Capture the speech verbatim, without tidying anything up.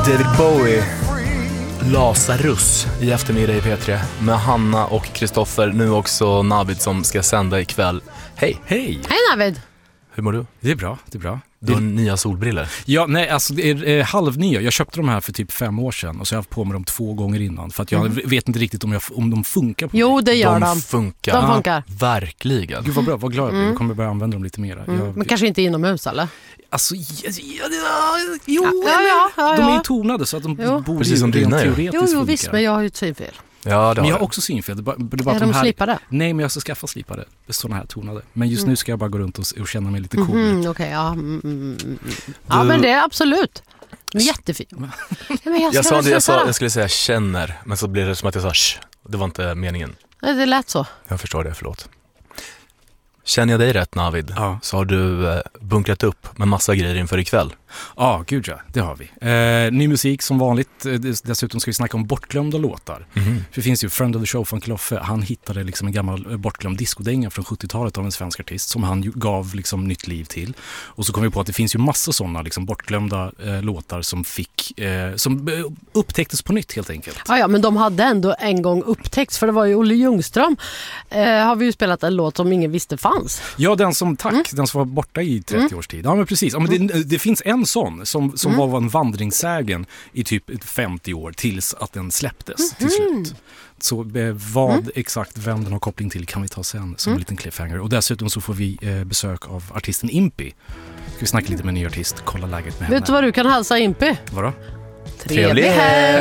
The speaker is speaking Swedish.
David Bowie, Lazarus i eftermiddag i P tre med Hanna och Kristoffer, nu också Navid som ska sända ikväll. Hej! Hej! Hej Navid! Hur mår du? Det är bra, det är bra. Du har nya solbriller. Ja, nej, alltså det är eh, halvnya. Jag köpte de här för typ fem år sedan och så har jag haft på mig dem två gånger innan. För att jag mm. vet inte riktigt om, jag, om de funkar på Jo, mig. det gör de. De funkar. De funkar. Verkligen. Gud vad bra, vad glad jag blir. Mm. Jag kommer börja använda dem lite mer. Mm. Jag, Men kanske inte inomhus, eller? Alltså, ja, ja, ja, jo, ja, ja, ja, de är ju ja. tonade så att de Jo. borde Precis som rent dina, ja. teoretiskt Jo, jo funkar. visst, men jag har ju ett synfel. Ja, det men jag har har också synfel. Det är bara, det är bara Är att de de här, slipade? nej, men jag ska skaffa slipade. Såna här tonade. Men just Mm. nu ska jag bara gå runt och, och känna mig lite cool. Mm, Okej, okay, ja. Mm, mm, mm. Ja, Du... men det är absolut. Jättefint. Ja, men jag, jag, sa det, jag, sa, jag jag skulle säga känner, men så blev det som att jag sa sh. Det var inte meningen. Nej, det lät så. Jag förstår det, förlåt. Känner jag dig rätt, Navid, ja. så har du eh, bunkrat upp med massa grejer inför ikväll. Ja, gud ja, det har vi. Eh, ny musik som vanligt. Dessutom ska vi snacka om bortglömda låtar. Mm. För det finns ju Friend of the Show från Kloffe. Han hittade liksom en gammal bortglömd diskodänga från sjuttiotalet av en svensk artist som han ju gav liksom nytt liv till. Och så kom vi på att det finns ju massa sådana liksom bortglömda eh, låtar som fick eh, som upptäcktes på nytt helt enkelt. Ja, ja, men de hade ändå en gång upptäckts, för det var ju Olle Ljungström eh, har vi ju spelat en låt som ingen visste fanns. Ja, den som tack, Mm. den som var borta i trettio Mm. års tid. Ja, men precis. Ja, men det, det finns en sån som, som Mm. var en vandringssägen i typ femtio år tills att den släpptes Mm. till slut. Så eh, vad Mm. exakt, vem den har koppling till kan vi ta sen som Mm. en liten cliffhanger. Och dessutom så får vi eh, besök av artisten Impi. Ska vi snacka lite med en ny artist, kolla läget med henne. Vet du vad du kan hälsa Impi? Vadå? Trevlig helg!